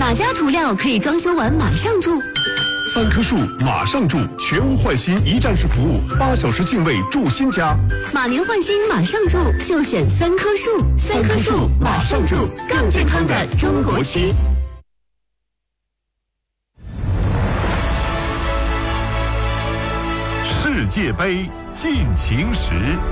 哪家涂料可以装修完马上住 ？3棵树马上住，全屋换新一站式服务，8小时净位住新家。 马年换新马上住，就选3棵树。3棵树马上住，更健康的中国区。 世界杯进行时。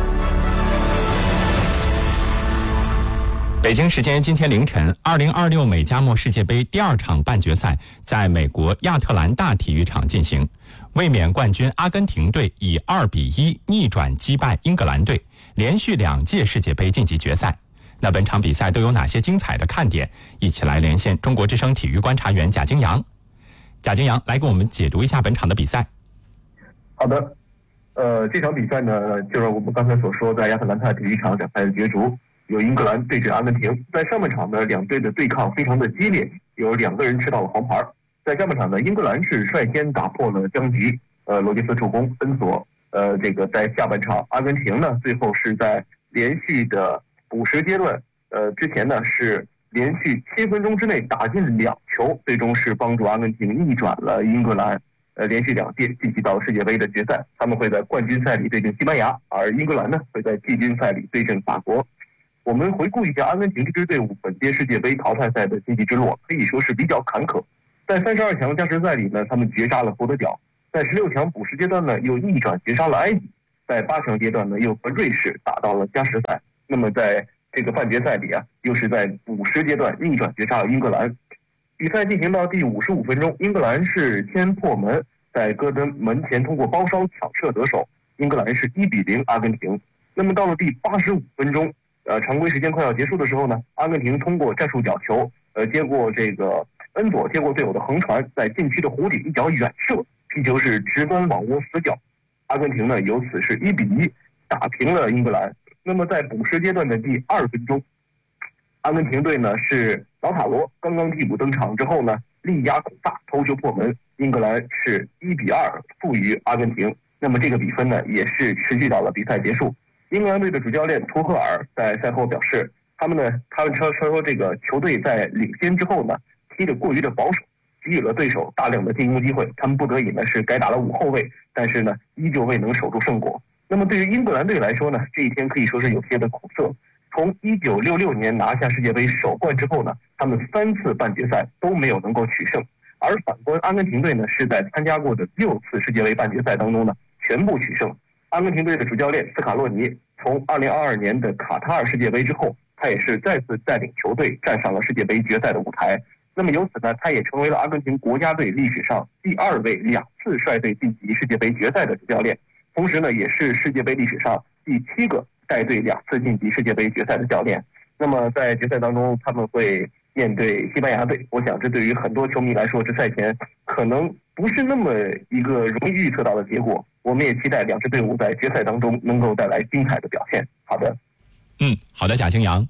北京时间今天凌晨，2026美加墨世界杯第2场半决赛在美国亚特兰大体育场进行。卫冕冠军阿根廷队以2-1逆转击败英格兰队，连续2届世界杯晋级决赛。那本场比赛都有哪些精彩的看点？一起来连线中国之声体育观察员贾京阳。贾京阳来给我们解读一下本场的比赛。 好的，这场比赛呢，就是我们刚才所说，在亚特兰大体育场展开的角逐。有英格兰对阵阿根廷，在上半场呢，两队的对抗非常的激烈，有2个人吃到了黄牌。在下半场呢，英格兰是率先打破了僵局，罗杰斯助攻恩索，在下半场，阿根廷呢最后是在连续的补时阶段，之前呢是连续7分钟之内打进2球，最终是帮助阿根廷逆转了英格兰，连续2届晋级到世界杯的决赛。他们会在冠军赛里对阵西班牙，而英格兰呢会在季军赛里对阵法国。我们回顾一下阿根廷这支队伍本届世界杯淘汰赛的晋级之路，可以说是比较坎坷。在32强加时赛里呢，他们绝杀了波德角；在16强补时阶段呢，又逆转绝杀了埃及；在8强阶段呢，又和瑞士打到了加时赛。那么在这个半决赛里啊，又是在补时阶段逆转绝杀了英格兰。比赛进行到第55分钟，英格兰是先破门，在戈登门前通过包抄抢射得手，英格兰是1-0阿根廷。那么到了第85分钟。常规时间快要结束的时候呢，阿根廷通过战术角球，接过这个恩佐接过队友的横传，在禁区的弧顶一脚远射，皮球是直端网窝死角，阿根廷呢由此是1-1打平了英格兰。那么在补时阶段的第2分钟，阿根廷队呢是劳塔罗刚刚替补登场之后呢，力压孔萨头球破门，英格兰是1-2负于阿根廷。那么这个比分呢也是持续到了比赛结束。英格兰队的主教练图赫尔在赛后表示，他们说这个球队在领先之后呢，踢得过于的保守，给予了对手大量的进攻机会，他们不得已呢是改打了5后卫，但是呢依旧未能守住胜果。那么对于英格兰队来说呢，这一天可以说是有些的苦涩。从1966年拿下世界杯首冠之后呢，他们3次半决赛都没有能够取胜，而反观阿根廷队呢，是在参加过的6次世界杯半决赛当中呢，全部取胜。阿根廷队的主教练斯卡洛尼从2022年的卡塔尔世界杯之后，他也是再次带领球队站上了世界杯决赛的舞台。那么由此呢，他也成为了阿根廷国家队历史上第2位2次率队晋级世界杯决赛的主教练，同时呢，也是世界杯历史上第7个带队2次晋级世界杯决赛的教练。那么在决赛当中，他们会面对西班牙队，我想这对于很多球迷来说，这赛前可能不是那么一个容易预测到的结果。我们也期待2支队伍在决赛当中能够带来精彩的表现。好的， 好的，贾京阳。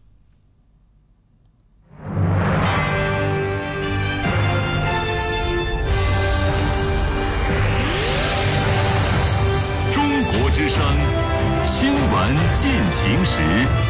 中国之声新闻进行时。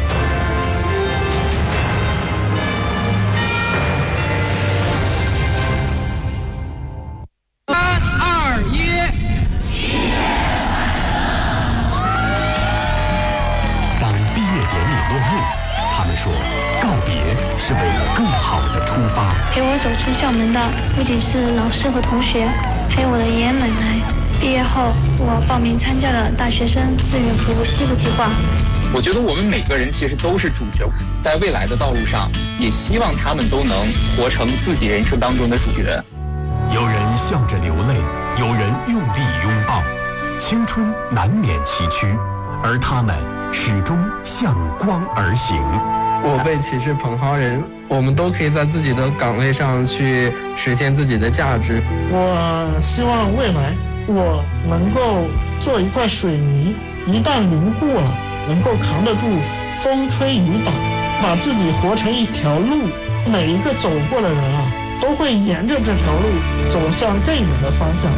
说告别是为了更好的出发。 陪我走出校门的不仅是老师和同学，还有我的爷爷奶奶。毕业后，我报名参加了大学生志愿服务西部计划。 我觉得我们每个人其实都是主角，在未来的道路上，也希望他们都能活成自己人生当中的主角。 有人笑着流泪，有人用力拥抱，青春难免崎岖，而他们始终向光而行。 我辈岂是蓬蒿人，我们都可以在自己的岗位上去实现自己的价值。 我希望未来我能够做一块水泥，一旦凝固了，能够扛得住风吹雨打，把自己活成一条路，每一个走过的人啊，都会沿着这条路走向更远的方向。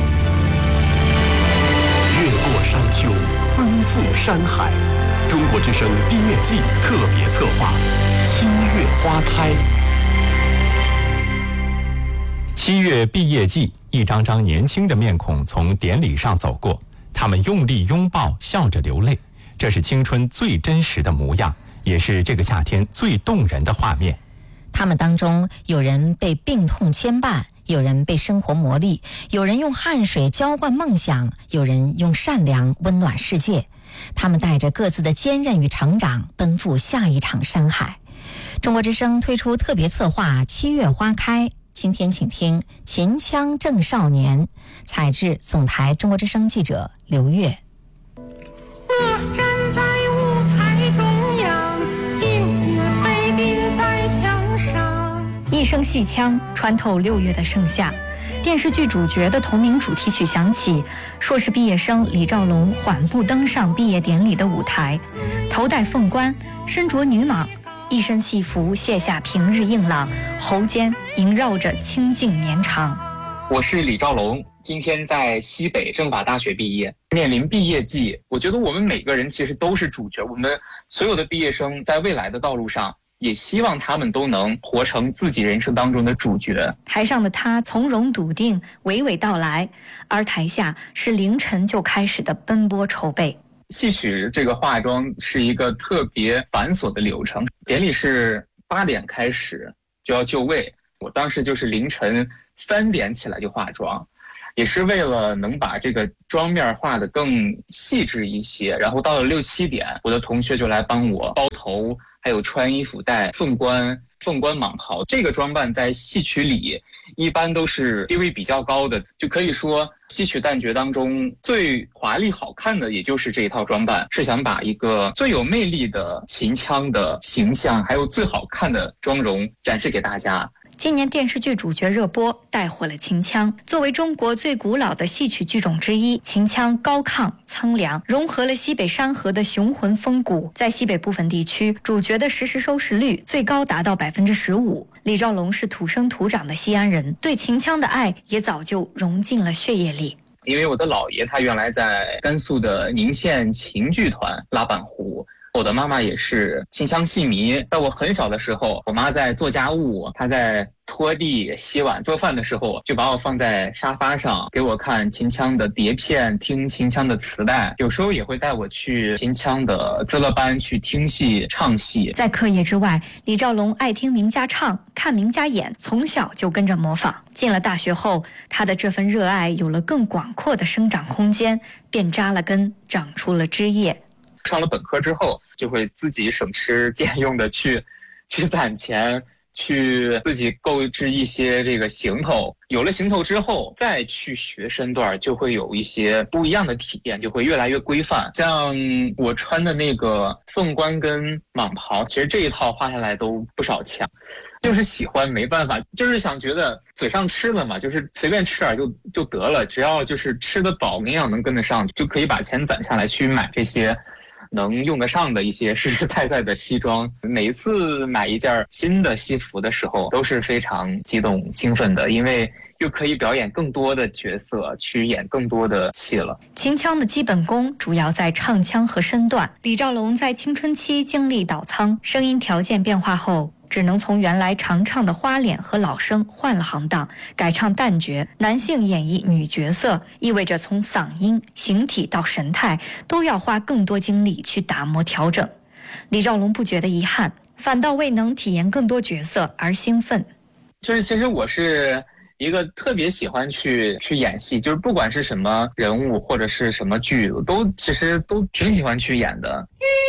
越过山丘，奔赴山海。中国之声毕业季特别策划，七月花开。 7月毕业季，一张张年轻的面孔从典礼上走过，他们用力拥抱，笑着流泪，这是青春最真实的模样，也是这个夏天最动人的画面。 他们当中有人被病痛牵绊，有人被生活磨砺，有人用汗水浇灌梦想，有人用善良温暖世界。他们带着各自的坚韧与成长，奔赴下一场山海。中国之声推出特别策划7月花开，今天请听秦腔正少年，采自总台中国之声记者刘月。 我站在舞台中央，影子被钉在墙上。 一声戏腔穿透6月的盛夏，电视剧主角的同名主题曲响起，硕士毕业生李兆龙缓步登上毕业典礼的舞台，头戴凤冠，身着女蟒，一身戏服卸下平日硬朗，喉间萦绕着清静绵长。 我是李兆龙，今天在西北政法大学毕业，面临毕业季，我觉得我们每个人其实都是主角，我们所有的毕业生在未来的道路上，也希望他们都能活成自己人生当中的主角。 台上的他从容笃定，娓娓道来，而台下是凌晨就开始的奔波筹备。 戏曲这个化妆是一个特别繁琐的流程，典礼是8点开始就要就位，我当时就是凌晨3点起来就化妆，也是为了能把这个妆面画得更细致一些。然后到了6、7点，我的同学就来帮我包头，还有穿衣服戴凤冠蟒袍。这个装扮在戏曲里一般都是地位比较高的，就可以说戏曲旦角当中最华丽好看的也就是这一套装扮，是想把一个最有魅力的秦腔的形象还有最好看的妆容展示给大家。 今年电视剧主角热播，带火了秦腔。作为中国最古老的戏曲剧种之一，秦腔高亢苍凉，融合了西北山河的雄浑风骨。在西北部分地区，主角的实时收视率最高达到15%。李兆龙是土生土长的西安人，对秦腔的爱也早就融进了血液里。 因为我的姥爷他原来在甘肃的宁县秦剧团拉板胡，我的妈妈也是秦腔戏迷。在我很小的时候，我妈在做家务，她在拖地、洗碗、做饭的时候，就把我放在沙发上，给我看秦腔的碟片，听秦腔的磁带。有时候也会带我去秦腔的滋乐班去听戏、唱戏。 在课业之外，李兆龙爱听名家唱，看名家演，从小就跟着模仿。进了大学后，他的这份热爱有了更广阔的生长空间，便扎了根，长出了枝叶。 上了本科之后，就会自己省吃俭用的去攒钱，去自己购置一些这个行头。有了行头之后，再去学身段，就会有一些不一样的体验，就会越来越规范。像我穿的那个凤冠跟蟒袍，其实这一套画下来都不少钱，就是喜欢没办法，就是想觉得嘴上吃了嘛，就是随便吃点就得了，只要就是吃得饱，营养能跟得上，就可以把钱攒下来去买这些能用得上的一些实实在在的西装。每一次买一件新的戏服的时候都是非常激动兴奋的，因为又可以表演更多的角色，去演更多的戏了。 秦腔的基本功主要在唱腔和身段。李兆龙在青春期经历倒仓，声音条件变化后，只能从原来常唱的花脸和老生换了行当，改唱旦角。男性演绎女角色，意味着从嗓音、形体到神态都要花更多精力去打磨调整。李兆龙不觉得遗憾，反倒为能体验更多角色而兴奋。 就是其实我是一个特别喜欢去演戏，就是不管是什么人物或者是什么剧，我其实都挺喜欢去演的。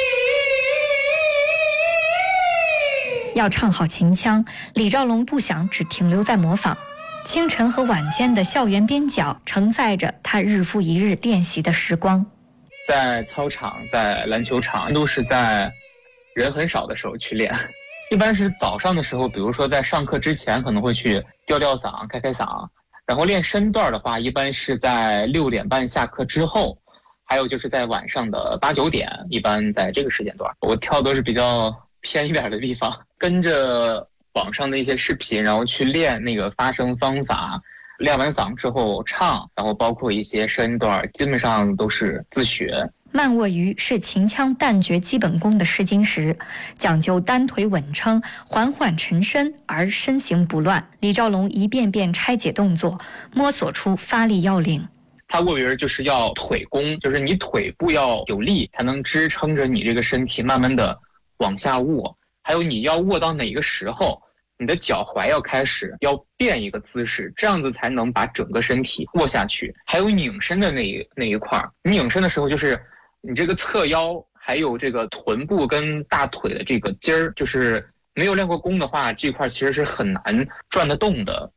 要唱好秦腔，李兆龙不想只停留在模仿。清晨和晚间的校园边角承载着他日复一日练习的时光。 在操场、在篮球场，都是在人很少的时候去练。一般是早上的时候，比如说在上课之前可能会去吊嗓、开嗓。然后练身段的话，一般是在6点半下课之后，还有就是在晚上的8、9点，一般在这个时间段。我跳都是比较偏一点的地方，跟着网上的一些视频，然后去练那个发声方法，练完嗓之后唱，然后包括一些身段基本上都是自学。 慢卧鱼是秦腔旦角基本功的试金石，讲究单腿稳撑，缓缓沉身而身形不乱。李兆龙一遍遍拆解动作，摸索出发力要领。 它卧鱼就是要腿功，就是你腿部要有力，才能支撑着你这个身体慢慢的往下卧。还有你要卧到哪个时候，你的脚踝要开始要变一个姿势，这样子才能把整个身体卧下去。还有拧身的那一块，你拧身的时候就是你这个侧腰，还有这个臀部跟大腿的这个筋儿，就是没有练过功的话，这块其实是很难转得动的。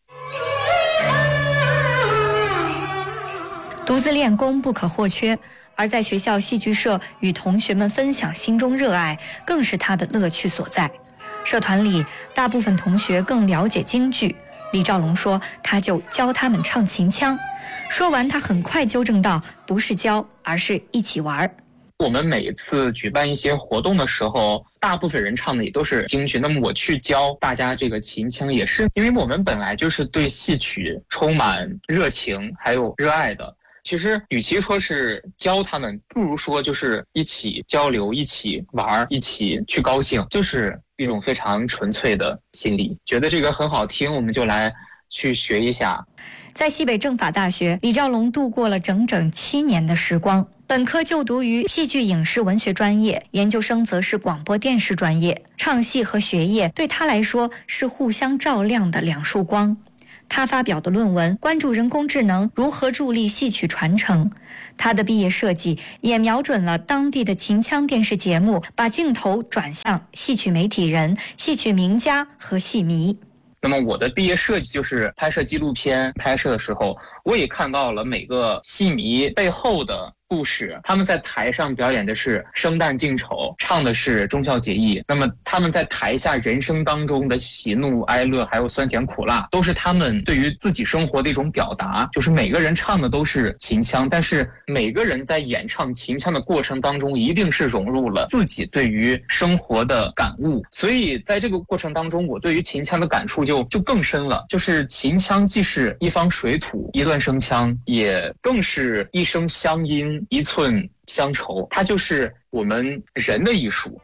独自练功不可或缺，而在学校戏剧社与同学们分享心中热爱，更是他的乐趣所在。社团里大部分同学更了解京剧，李兆龙说他就教他们唱秦腔。说完他很快纠正道，不是教，而是一起玩。 我们每一次举办一些活动的时候，大部分人唱的也都是京剧，那么我去教大家这个秦腔，也是因为我们本来就是对戏曲充满热情还有热爱的。其实与其说是教他们，不如说就是一起交流，一起玩，一起去高兴，就是一种非常纯粹的心理。觉得这个很好听，我们就来去学一下。 在西北政法大学，李兆龙度过了整整7年的时光。本科就读于戏剧影视文学专业，研究生则是广播电视专业。唱戏和学业对他来说是互相照亮的两束光。他发表的论文关注人工智能如何助力戏曲传承，他的毕业设计也瞄准了当地的秦腔电视节目，把镜头转向戏曲媒体人、戏曲名家和戏迷。 那么我的毕业设计就是拍摄纪录片，拍摄的时候我也看到了每个戏迷背后的故事。他们在台上表演的是生旦净丑，唱的是忠孝节义，那么他们在台下人生当中的喜怒哀乐还有酸甜苦辣，都是他们对于自己生活的一种表达。就是每个人唱的都是秦腔，但是每个人在演唱秦腔的过程当中一定是融入了自己对于生活的感悟。所以在这个过程当中，我对于秦腔的感触就更深了。就是秦腔既是一方水土一段声腔，也更是一声乡音一寸乡愁，它就是我们人的艺术。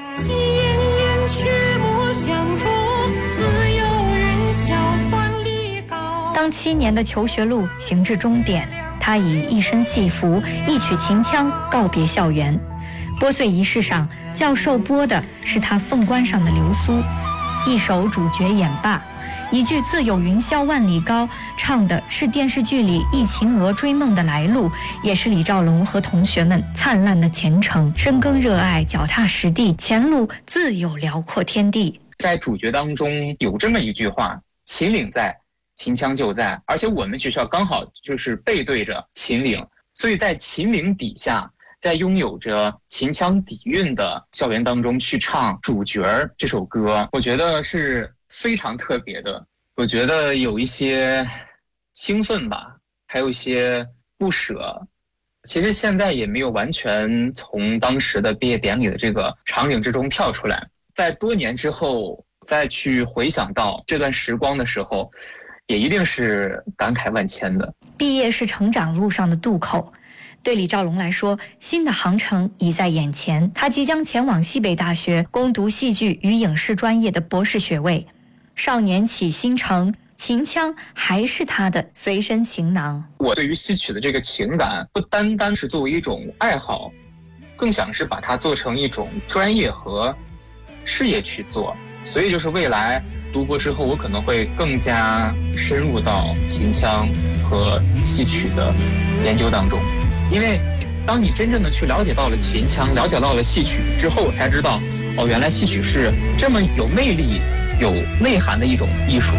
当7年的求学路行至终点，他以一身戏服一曲秦腔告别校园。拨穗仪式上，教授拨的是他凤冠上的流苏，一首主角演罢，一句自有云霄万里高，唱的是电视剧里一秦娥追梦的来路，也是李兆龙和同学们灿烂的前程。深耕热爱，脚踏实地，前路自有辽阔天地。 在主角当中有这么一句话，秦岭在，秦腔就在，而且我们学校刚好就是背对着秦岭，所以在秦岭底下，在拥有着秦腔底蕴的校园当中去唱主角这首歌，我觉得是非常特别的。我觉得有一些兴奋吧，还有一些不舍。其实现在也没有完全从当时的毕业典礼的这个场景之中跳出来，在多年之后再去回想到这段时光的时候，也一定是感慨万千的。 毕业是成长路上的渡口，对李兆龙来说，新的航程已在眼前。他即将前往西北大学攻读戏剧与影视专业的博士学位。少年起新程，秦腔还是他的随身行囊。 我对于戏曲的这个情感，不单单是作为一种爱好，更想是把它做成一种专业和事业去做。所以就是未来读博之后，我可能会更加深入到秦腔和戏曲的研究当中。因为当你真正的去了解到了秦腔，了解到了戏曲之后，才知道哦，原来戏曲是这么有魅力有内涵的一种艺术。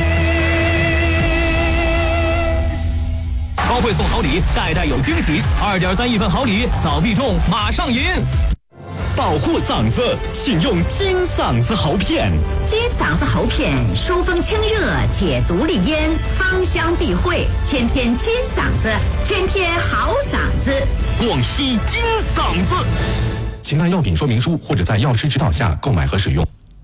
超会送好礼，代代有惊喜，2.3亿份好礼，早必中，马上赢！ 保护嗓子，请用金嗓子喉片。 金嗓子喉片，疏风清热，解毒利咽，芳香避秽，天天金嗓子，天天好嗓子。 广西金嗓子。 请按药品说明书或者在药师指导下购买和使用。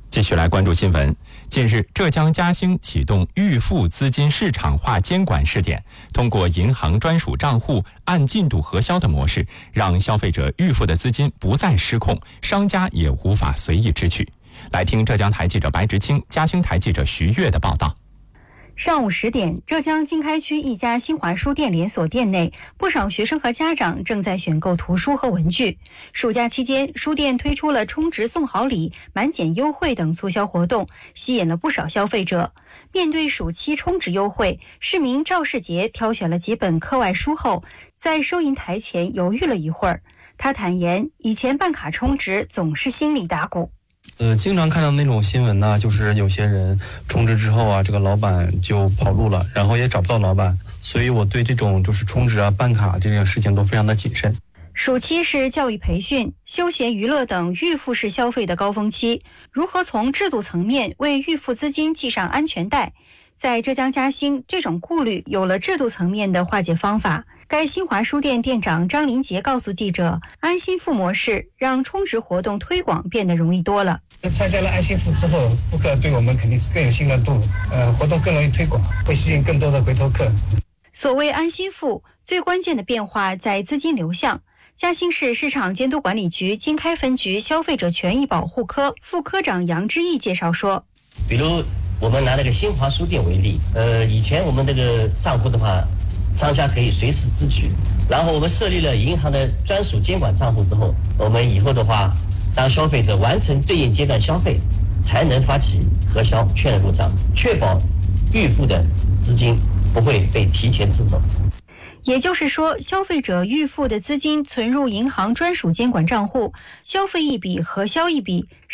继续来关注新闻。近日，浙江嘉兴启动预付资金市场化监管试点，通过银行专属账户按进度核销的模式，让消费者预付的资金不再失控，商家也无法随意支取。来听浙江台记者白直清、嘉兴台记者徐悦的报道。 上午10点，浙江经开区一家新华书店连锁店内，不少学生和家长正在选购图书和文具。暑假期间，书店推出了充值送好礼、满减优惠等促销活动，吸引了不少消费者。面对暑期充值优惠，市民赵世杰挑选了几本课外书后，在收银台前犹豫了一会儿。他坦言，以前办卡充值总是心里打鼓。 经常看到那种新闻呢，就是有些人充值之后啊，这个老板就跑路了，然后也找不到老板，所以我对这种就是充值啊、办卡这件事情都非常的谨慎。 暑期是教育培训、休闲娱乐等预付式消费的高峰期，如何从制度层面为预付资金系上安全带？在浙江嘉兴，这种顾虑有了制度层面的化解方法。该新华书店店长张林杰告诉记者，安心付模式让充值活动推广变得容易多了。 参加了安心付之后，顾客对我们肯定是更有信任度，活动更容易推广，会吸引更多的回头客。 所谓安心付，最关键的变化在资金流向。嘉兴市市场监督管理局经开分局消费者权益保护科副科长杨之义介绍说， 比如我们拿那个新华书店为例，以前我们这个账户的话，商家可以随时支取，然后我们设立了银行的专属监管账户之后，我们以后的话，当消费者完成对应阶段消费，才能发起核销确认入账，确保预付的资金不会被提前支走。 也就是说，消费者预付的资金存入银行专属监管账户，消费一笔核销一笔。